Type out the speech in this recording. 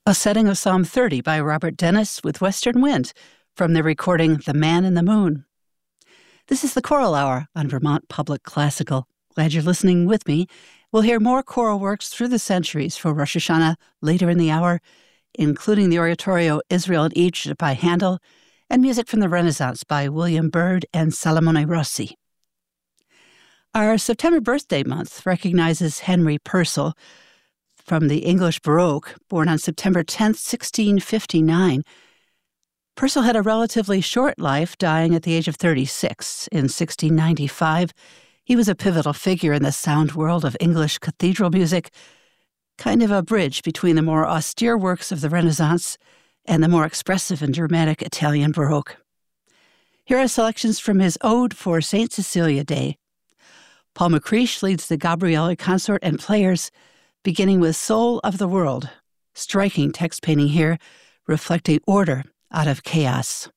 A setting of Psalm 30 by Robert Dennis with Western Wind from the recording The Man in the Moon. This is the Choral Hour on Vermont Public Classical. Glad you're listening with me. We'll hear more choral works through the centuries for Rosh Hashanah later in the hour, including the oratorio Israel in Egypt by Handel and music from the Renaissance by William Byrd and Salomone Rossi. Our September birthday month recognizes Henry Purcell from the English Baroque, born on September 10th, 1659. Purcell had a relatively short life, dying at the age of 36 in 1695. He was a pivotal figure in the sound world of English cathedral music, kind of a bridge between the more austere works of the Renaissance and the more expressive and dramatic Italian Baroque. Here are selections from his Ode for St. Cecilia Day. Paul McCreish leads the Gabrieli Consort and Players, beginning with Soul of the World. Striking text painting here, reflecting order out of chaos.